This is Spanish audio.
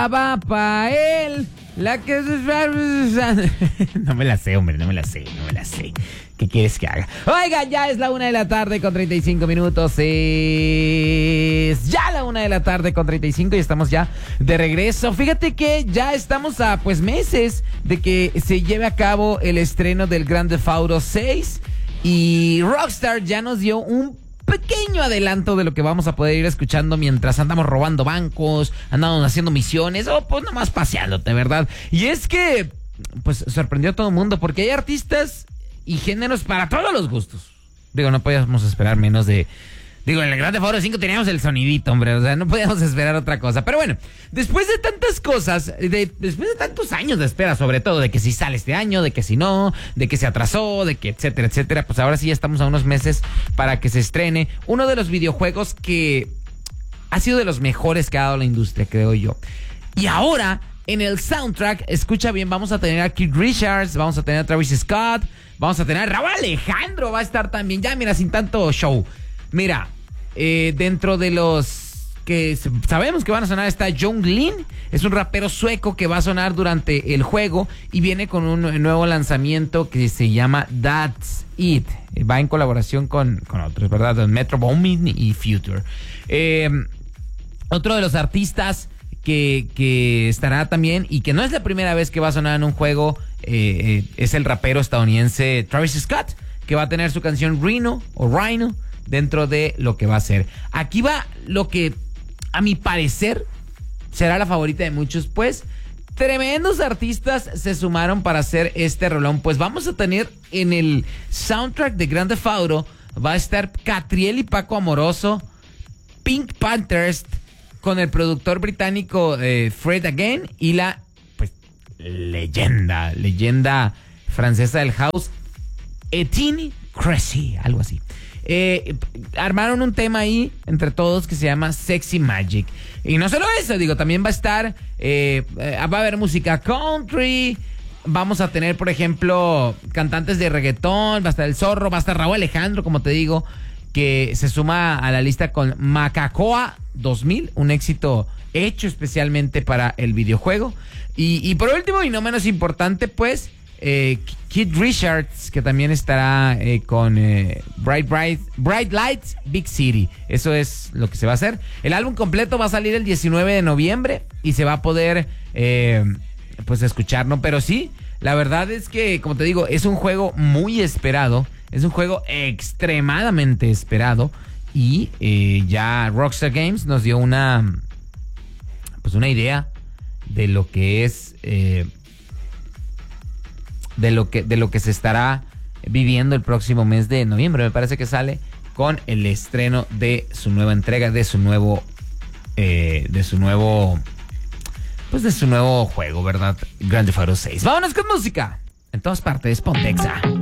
va pa' él. La que... No me la sé, hombre, no me la sé. ¿Qué quieres que haga? Oigan, ya es la 1:35 p.m. Es ya la 1:35 p.m. y estamos ya de regreso. Fíjate que ya estamos a pues meses de que se lleve a cabo el estreno del Grand Theft Auto 6 y Rockstar ya nos dio un pequeño adelanto de lo que vamos a poder ir escuchando mientras andamos robando bancos, andamos haciendo misiones o pues nomás paseándote, ¿verdad? Y es que pues sorprendió a todo el mundo porque hay artistas y géneros para todos los gustos. Digo, no podíamos esperar menos de... Digo, en el Grand Theft Auto 5 teníamos el sonidito, hombre. O sea, no podíamos esperar otra cosa. Pero bueno, después de tantas cosas, después de tantos años de espera, sobre todo, de que si sale este año, de que si no, de que se atrasó, de que etcétera, etcétera, pues ahora sí ya estamos a unos meses para que se estrene uno de los videojuegos que ha sido de los mejores que ha dado la industria, creo yo. Y ahora, en el soundtrack, escucha bien, vamos a tener a Keith Richards, vamos a tener a Travis Scott, vamos a tener a Rauw Alejandro, va a estar también, ya mira, sin tanto show. Mira, dentro de los que sabemos que van a sonar está Junglein, es un rapero sueco que va a sonar durante el juego y viene con un nuevo lanzamiento que se llama That's It. Va en colaboración con otros, ¿verdad? Metro Boomin y Future. Otro de los artistas que estará también y que no es la primera vez que va a sonar en un juego es el rapero estadounidense Travis Scott, que va a tener su canción Rhino dentro de lo que va a ser. Aquí va lo que, a mi parecer, será la favorita de muchos, pues tremendos artistas se sumaron para hacer este rolón. Pues vamos a tener en el soundtrack de Grand Theft Auto, va a estar Catriel y Paco Amoroso, Pink Panthers, con el productor británico Fred Again y la pues leyenda francesa del house, Etienne Cressy, algo así. Armaron un tema ahí entre todos que se llama Sexy Magic. Y no solo eso, digo, también va a estar, va a haber música country, vamos a tener, por ejemplo, cantantes de reggaetón, va a estar El Zorro, va a estar Rauw Alejandro, como te digo, que se suma a la lista con Macacoa 2000, un éxito hecho especialmente para el videojuego. Y por último, y no menos importante, pues, Keith Richards, que también estará con Bright Lights, Big City. Eso es lo que se va a hacer. El álbum completo va a salir el 19 de noviembre y se va a poder pues escuchar, ¿no? Pero sí, la verdad es que, como te digo, es un juego muy esperado. Es un juego extremadamente esperado. Y ya Rockstar Games nos dio una idea de lo que es... de lo que se estará viviendo el próximo mes de noviembre. Me parece que sale con el estreno de su nueva entrega, de su nuevo juego, ¿verdad? Grand Theft Auto 6. Vámonos con música. En todas partes, Pontexa.